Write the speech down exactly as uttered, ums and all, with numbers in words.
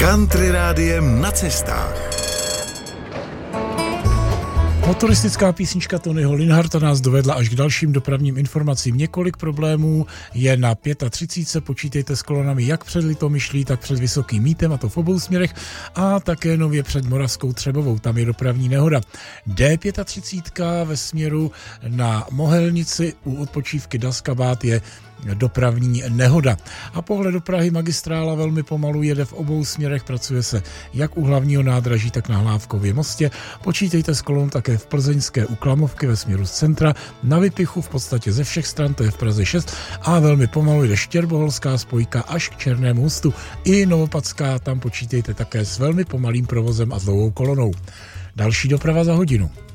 Country rádiem na cestách. Motoristická písnička Tonyho Linharta nás dovedla až k dalším dopravním informacím. Několik problémů je na třicet pět, počítejte s kolonami jak před Litomyšlí, tak před Vysokým Mítem, a to v obou směrech, a také nově před Moravskou Třebovou, tam je dopravní nehoda. D třicet pět ve směru na Mohelnici u odpočívky Daskabát je dopravní nehoda. A pohled do Prahy magistrála velmi pomalu jede v obou směrech, pracuje se jak u hlavního nádraží, tak na Hlávkově mostě. Počítejte s kolonou také v plzeňské u Klamovky ve směru z centra, na Vypichu v podstatě ze všech stran, to je v Praze šest, a velmi pomalu jde Štěrboholská spojka až k Černému Mostu. I Novopadská, tam počítejte také s velmi pomalým provozem a dlouhou kolonou. Další doprava za hodinu.